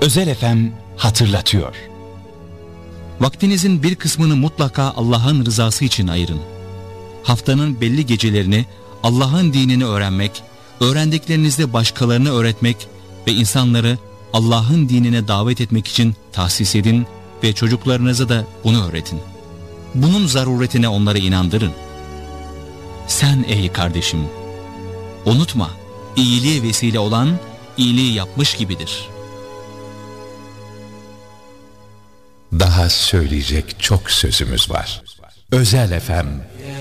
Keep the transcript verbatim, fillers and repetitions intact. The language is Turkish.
Özel F M hatırlatıyor. Vaktinizin bir kısmını mutlaka Allah'ın rızası için ayırın. Haftanın belli gecelerini Allah'ın dinini öğrenmek, öğrendiklerinizde başkalarına öğretmek ve insanları Allah'ın dinine davet etmek için tahsis edin ve çocuklarınıza da bunu öğretin. Bunun zaruretine onları inandırın. Sen ey kardeşim, unutma, iyiliğe vesile olan iyiliği yapmış gibidir. Daha söyleyecek çok sözümüz var. Özel F M